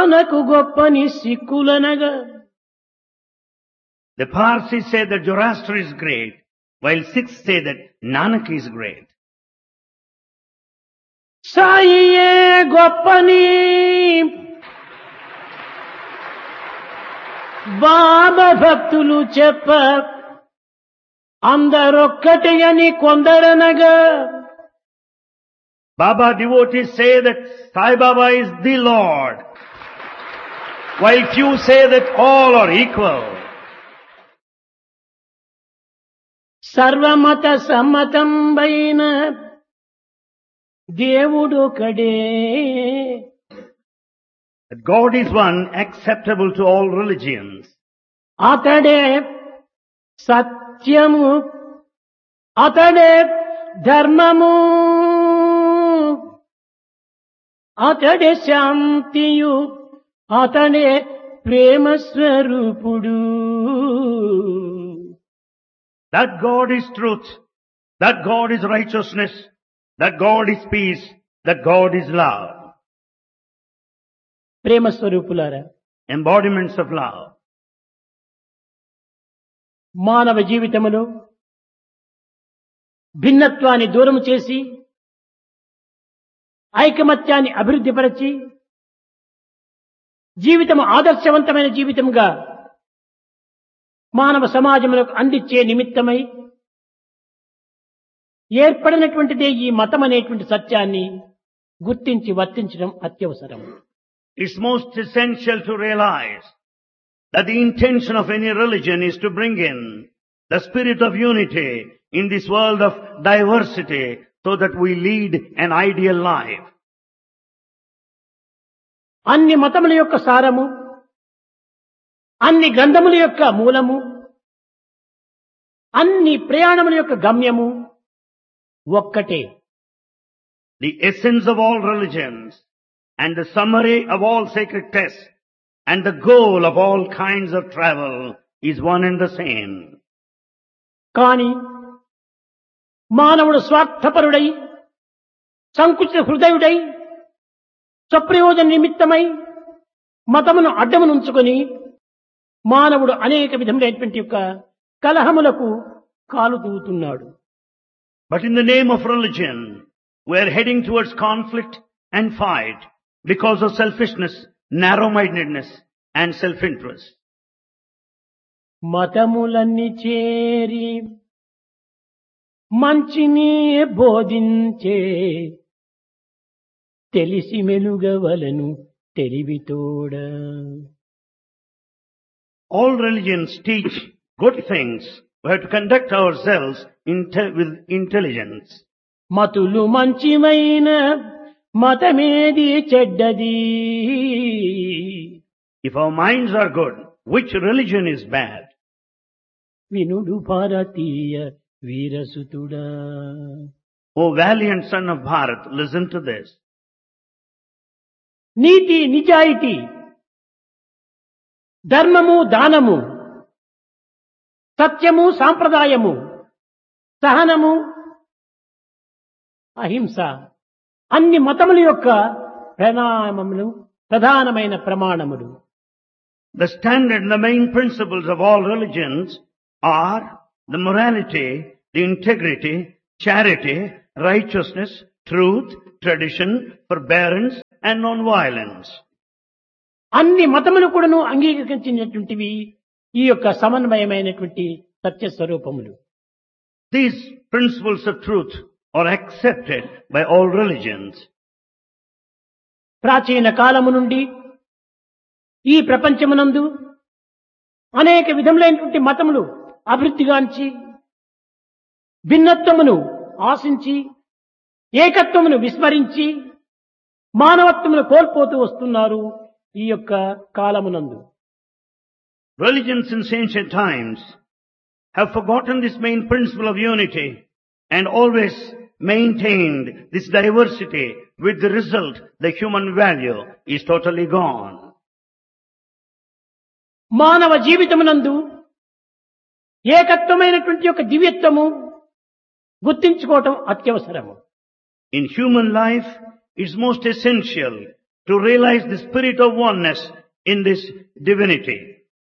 నానకు గొప్పని సిక్కులనగా The Parsis say that Zoroaster is great, while Sikhs say that Nanak is great. సాయియే గొప్పని బాబా భక్తులు చెప్ప అందరొక్కటి అని కొందరనగా Baba devotees say that Sai Baba is the Lord, while few say that all are equal. సర్వమత సమ్మతంబైన దేవుడొకడే That God is one, acceptable to all religions. అతడే సత్యము అతడే ధర్మము అతడే శాంతియు అతడే ప్రేమ స్వరూపుడు That God is truth, that God is righteousness, that God is peace, that God is love. ప్రేమ స్వరూపులారా, Embodiments of love. మానవ జీవితములో భిన్నత్వాన్ని దూరం చేసి ఐకమత్యాన్ని అభివృద్ధిపరచి జీవితం ఆదర్శవంతమైన జీవితంగా మానవ సమాజములకు అందించే నిమిత్తమై ఏర్పడినటువంటిదే ఈ మతం అనేటువంటి సత్యాన్ని గుర్తించి వర్తించడం అత్యవసరం. It's most essential to realize that the intention of any religion is to bring in the spirit of unity in this world of diversity so that we lead an ideal life. అన్ని మతముల యొక్క సారము, అన్ని గ్రంథముల యొక్క మూలము, అన్ని ప్రయాణముల యొక్క గమ్యము ఒక్కటే. The essence of all religions and the summary of all sacred texts and the goal of all kinds of travel is one and the same. కాని మానవుడు స్వార్థపరుడై సంకుచిత హృదయుడై స్వప్రయోజన నిమిత్తమై మతమును అడ్డమునుంచుకొని మానవుడు అనేక విధములైనటువంటి యొక్క కలహములకు కాలు దూవుతున్నాడు. But in the name of religion, we are heading towards conflict and fight because of selfishness, narrow-mindedness and self-interest. మతములన్నీ చేరి మంచిని బోధించే తెలిసి మెలుగవలను తెలివితోడ. All religions teach good things. We have to conduct ourselves with intelligence. మతులు మంచివైన మతమేది చెడ్డది. If our minds are good, which religion is bad? వినుడు భారతీయ వీరసుతుడా. O valiant son of Bharat, listen to this. నీతి నిజాయితీ, ధర్మము దానము, సత్యము సాంప్రదాయము, సహనము అహింస అన్ని మతముల యొక్క ప్రధానమైన ప్రమాణములు. The standard and the main principles of all religions are the morality, the integrity, charity, righteousness, truth, tradition, forbearance and non-violence. అన్ని మతములు కూడాను అంగీకరించినటువంటివి ఈ యొక్క సమన్వయమైనటువంటి సత్య స్వరూపములు. These principles of truth are accepted by all religions. ప్రాచీన కాలము నుండి ఈ ప్రపంచమునందు అనేక విధములైనటువంటి మతములు అభివృద్ధిగాంచి భిన్నత్వమును ఆశించి ఏకత్వమును విస్మరించి మానవత్వమును కోల్పోతూ వస్తున్నారు ఈ యొక్క కాలమునందు. Religions in ancient times have forgotten this main principle of unity and always maintained this diversity, with the result the human value is totally gone. మానవ జీవితమునందు ఏకత్వమైనటువంటి యొక్క దివ్యత్వము గుర్తించుకోవటం అత్యవసరము. In human life, it's most essential to realize the spirit of oneness in this divinity.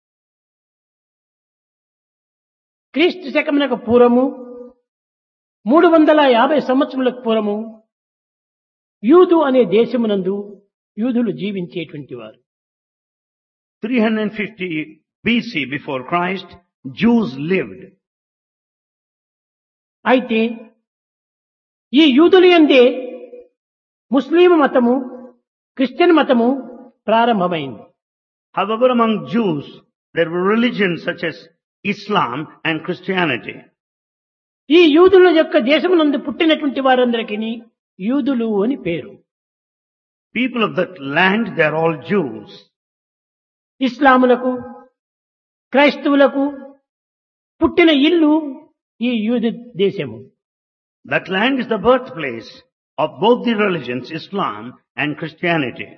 క్రీస్తు శకమునకు పూర్వము 350 సంవత్సరములకు పూర్వము యూదు అనే దేశమునందు యూదులు జీవించేటువంటి వారు. 350 BC before Christ, Jews lived. అయితే ఈ యూదులు యందే ముస్లిం మతము, క్రిస్టియన్ మతము ప్రారంభమైంది. However, among Jews, there were religions such as Islam and Christianity. ఈ యూదుల యొక్క దేశమునందు పుట్టినటువంటి వారందరికీ యూదులు అని పేరు. People of that land, they are all Jews. ఇస్లాములకు, క్రైస్తవులకు పుట్టిన ఇల్లు ఈ యూదు దేశము. That land is the birthplace of both the religions, Islam and Christianity.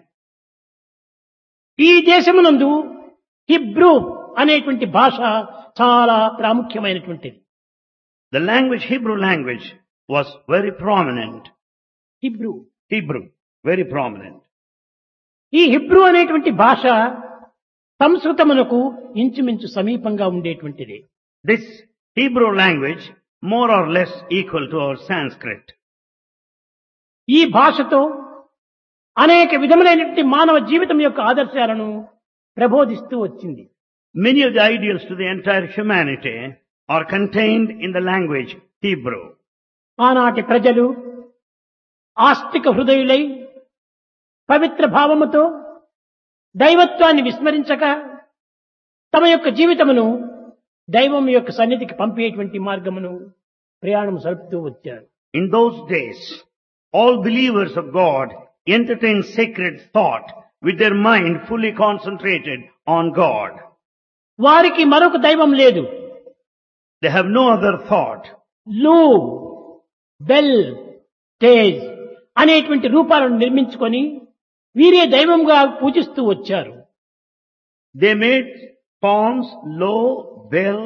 ఈ దేశమునందు హిబ్రూ అనేటువంటి భాష చాలా ప్రాముఖ్యమైనటువంటిది. The language, Hebrew language, was very prominent. Hebrew Hebrew, very prominent. ఈ హిబ్రూ అనేటువంటి భాష సంస్కృతమునకు ఇంచుమించు సమీపంగా ఉండేటువంటిది. This Hebrew language, more or less equal to our Sanskrit. ఈ భాషతో అనేక విధములైనటువంటి మానవ జీవితం యొక్క ఆదర్శాలను ప్రబోధిస్తూ వచ్చింది. Many of the ideals to the entire humanity are contained in the language Hebrew. ఆనాటి ప్రజలు ఆస్తిక హృదయులై పవిత్ర భావముతో దైవత్వాన్ని విస్మరించక తమ యొక్క జీవితమును దైవం యొక్క సన్నిధికి పంపేటువంటి మార్గమును ప్రయాణం సలుపుతూ వచ్చారు. In those days, all believers of God entertain sacred thought with their mind fully concentrated on God. వారికి మరొక దైవం లేదు. They have no other thought. లూ, బెల్, తేజ్ అనేటువంటి రూపాలను నిర్మించుకొని వీరే దైవంగా పూజిస్తూ వచ్చారు. They made forms, Lo, Bel,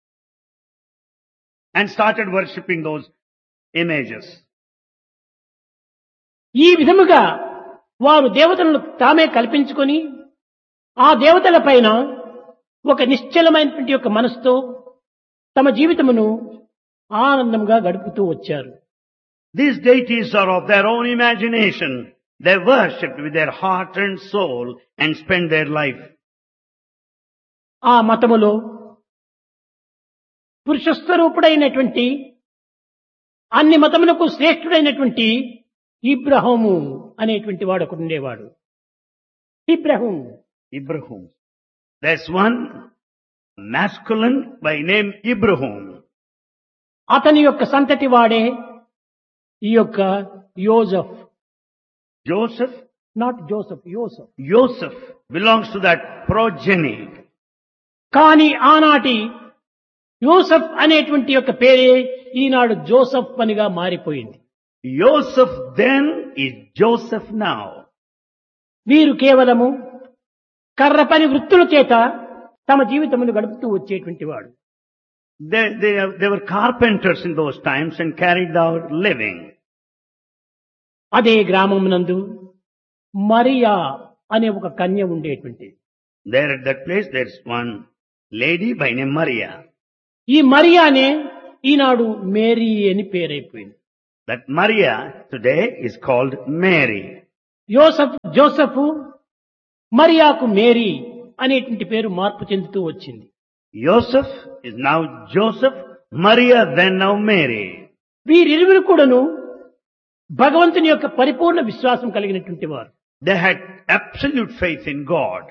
and started worshipping those images. ఈ విధముగా వారు దేవతలను తామే కల్పించుకొని ఆ దేవతల పైన ఒక నిశ్చలమైనటువంటి యొక్క మనసుతో తమ జీవితమును ఆనందంగా గడుపుతూ వచ్చారు. These deities are of their own imagination. They worshipped with their heart and soul and spent their life. ఆ మతములో పురుషస్వరూపుడైనటువంటి అన్ని మతములకు శ్రేష్ఠుడైనటువంటి ఇబ్రాహీము అనేటువంటి వాడు ఒకడు ఉండేవాడు. Ibrahim. There's one masculine by name Ibrahim. అతని యొక్క సంతతి వాడే ఈ యొక్క యోసెఫ్. Joseph? Not Joseph, యోసెఫ్. Joseph belongs to that progeny. కానీ ఆనాటి యోసెఫ్ అనేటువంటి యొక్క పేరే ఈనాడు జోసెఫ్ పనిగా మారిపోయింది. Joseph then is Joseph now. వీరు కేవలము కర్ర పని వృత్తుల చేత తమ జీవితమును గడుపుతూ వచ్చేటువంటి వాడు. They were carpenters in those times and carried out living. అదే గ్రామమునందు మరియా అనే ఒక కన్య ఉండేటువంటి. There at that place there's one lady by name Maria. ఈ మరియానే ఈనాడు మేరీ అని పేరైపోయింది. That Maria today is called Mary. యోసెఫ్ Joseph, మరియాకు Mary అనేటువంటి పేరు మార్పు చెందుతూ వచ్చింది. Joseph is now Joseph, Maria then now Mary. వీరిరువురు కూడాను భగవంతుని యొక్క పరిపూర్ణ విశ్వాసం కలిగినటువంటి వారు. They had absolute faith in God.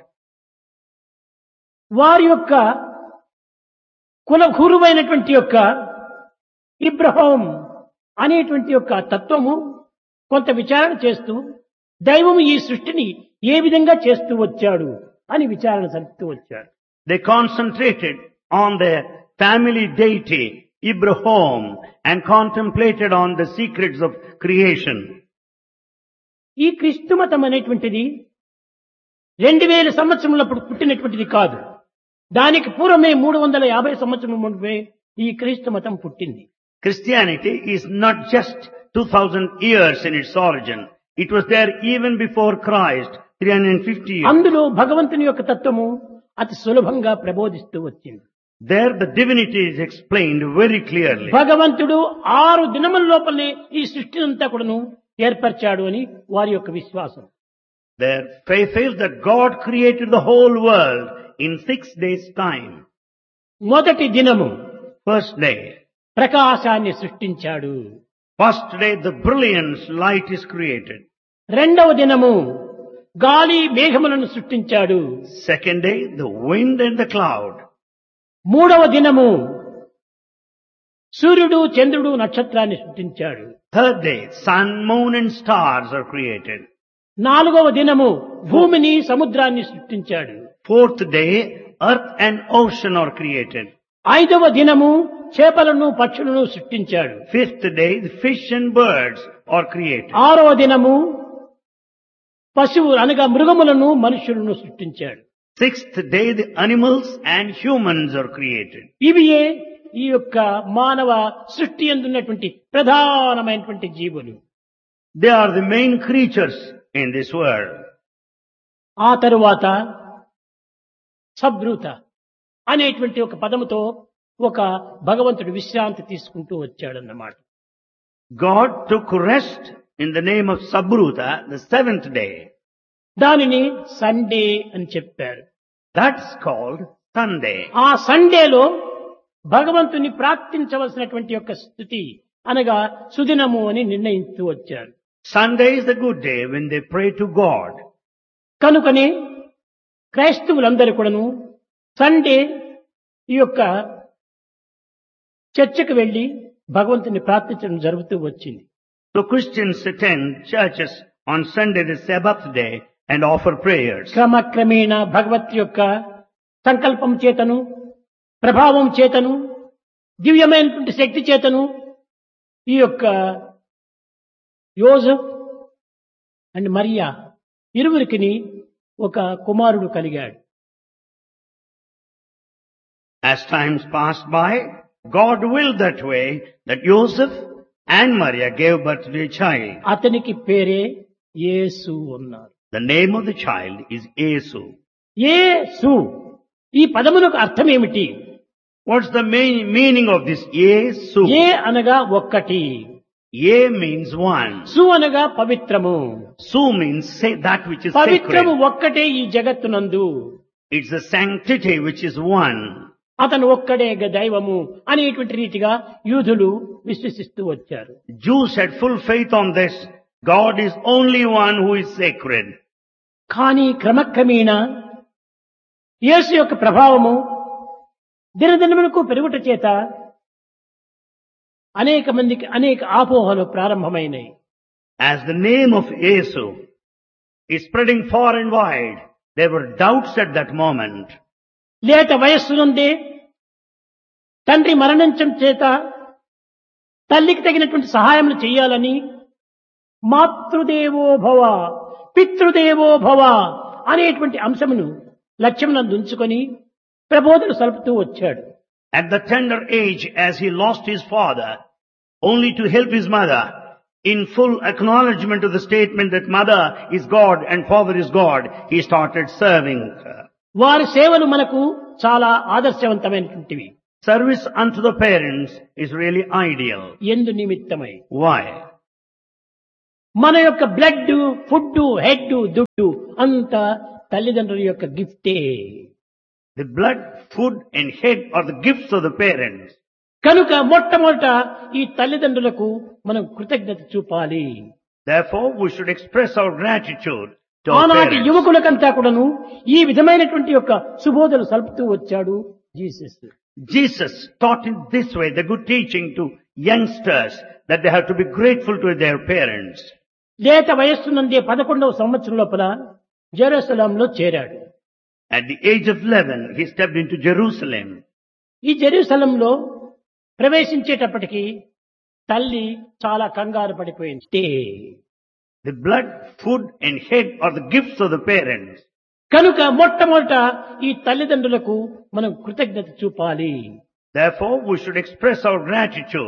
వారి యొక్క కులగురువైనటువంటి యొక్క ఇబ్రాహీం అనేటువంటి యొక్క తత్వము కొంత విచారణ చేస్తూ దైవము ఈ సృష్టిని ఏ విధంగా చేస్తూ వచ్చాడు అని విచారణ సలుపుతూ వచ్చాడు. They concentrated on their family deity, Ibrahim, and contemplated on the secrets of creation. ఈ క్రీస్తు మతం అనేటువంటిది 2000 సంవత్సరములప్పుడు పుట్టినటువంటిది కాదు. దానికి పూర్వమే 350 సంవత్సరం ముందే ఈ క్రీస్తు మతం పుట్టింది. Christianity is not just 2000 years in its origin. It was there even before Christ, 350 years. అందులో భగవంతుని యొక్క తత్వము అతి సులభంగా ప్రబోధిస్తూ వచ్చింది. There the divinity is explained very clearly. భగవంతుడు 6 దినముల లోపలనే ఈ సృష్టినంతా కూడాను ఏర్పరిచాడు అని వారి యొక్క విశ్వాసం. Their faith is that God created the whole world in 6 days' time. మొదటి దినము First day. ప్రకాశాన్ని సృష్టించాడు. First day the brilliance light is created. రెండవ దినము గాలి మేఘములను సృష్టించాడు. Second day the wind and the cloud. మూడవ దినము సూర్యుడు చంద్రుడు నక్షత్రాన్ని సృష్టించాడు. Third day sun, moon and stars are created. నాలుగవ దినము భూమిని సముద్రాన్ని సృష్టించాడు. Fourth day earth and ocean are created. ఐదవ దినము చేపలను పక్షులను సృష్టించాడు. Fifth day the fish and birds are created. ఆరవ దినము పశువులు అనగా మృగములను మనుషులను సృష్టించాడు. Sixth day the animals and humans are created. ఇవియే ఈ యొక్క మానవ సృష్టి యందున్నటువంటి ప్రధానమైనటువంటి జీవులు. They are the main creatures in this world. ఆ తరువాత సబ్రూత అనేటువంటి ఒక పదముతో ఒక భగవంతుడు విశ్రాంతి తీసుకుంటూ వచ్చాడన్నమాట. God took rest in the name of Sabruta, the 7th day. దానిని సండే అని చెప్పారు. That's called Sunday. ఆ సండేలో భగవంతుని ప్రార్థించవలసినటువంటి యొక్క స్థుతి అనగా సుదినము అని నిర్ణయిస్తూ వచ్చారు. Sunday is the good day when they pray to God. కనుకనే క్రైస్తవులందరూ కూడాను సండే ఈ యొక్క చర్చకు వెళ్లి భగవంతుని ప్రార్థించడం జరుగుతూ వచ్చింది. So Christians attend churches on Sunday, the Sabbath day, and offer prayers. క్రమక్రమేణా భగవత్ యొక్క సంకల్పం చేతను ప్రభావం చేతను దివ్యమైనటువంటి శక్తి చేతను ఈ యొక్క యోజెఫ్ అండ్ మరియా ఇరువురికి ఒక కుమారుడు కలిగాడు. As times passed by, God willed that way that Joseph and Maria gave birth to a child. అతనికి పేరే యేసు అన్నారు. The name of the child is Yesu. యేసు ఈ పదమునకు అర్థం ఏమిటి? What's the main meaning of this Yesu? ఏ అనగా ఒక్కటి, Ye means one. సు అనగా పవిత్రము. Su means say that which is పవిత్రము sacred. ఒక్కటే ఈ జగత్తునందు. It's the sanctity which is one. అతను ఒక్కడే దైవము అనేటువంటి రీతిగా యూదులు విశ్వసిస్తూ వచ్చారు. Jews had full faith on this. God is only one who is sacred. కానీ క్రమక్రమేణా యేసు యొక్క ప్రభావము దినదినములకు పెరుగుట చేత అనేక మందికి అనేక ఆపోహలు ప్రారంభమైనాయి. As the name of Yesu is spreading far and wide, there were doubts at that moment. లేత వయస్సునుందే తండ్రి మరణించడం చేత తల్లికి తగినటువంటి సహాయములు చేయాలని మాతృదేవో భవ పితృదేవో భవ అనేటువంటి అంశమును లక్ష్యమునందు ఉంచుకొని ప్రబోధన సలుపుతూ వచ్చాడు. At the tender age, as he lost his father, only to help his mother, in full acknowledgement of the statement that mother is God and father is God, he started serving her. వారి సేవలు మనకు చాలా ఆదర్శవంతమైనటువంటివి. Service unto the parents is really ideal. ఎందు నిమిత్తమై Why? మన యొక్క blood food head దుడ్డు అంతా తల్లిదండ్రుల యొక్క గిఫ్టే. The blood, food and head are the gifts of the parents. కనుక మొట్టమొదట ఈ తల్లిదండ్రులకు మనం కృతజ్ఞత చూపాలి. Therefore, we should express our gratitude to our ఆనాటి parents. యువకులకంతా కూడాను ఈ విధమైనటువంటి యొక్క సుబోధలు సలుపుతూ వచ్చాడు Jesus. Jesus taught in this way the good teaching to youngsters that they have to be grateful to their parents. లేత వయస్సునందే 11వ సంవత్సరం లోపల జెరూసలంలో చేరాడు. At the age of 11, he stepped into Jerusalem. ఈ జెరూసలంలో ప్రవేశించేటప్పటికి తల్లి చాలా కంగారు పడిపోయింది. The blood, food and head are the gifts of the parents. కనుక మొట్టమొదట ఈ తల్లిదండ్రులకు మనం కృతజ్ఞత చూపాలి. Therefore, we should express our gratitude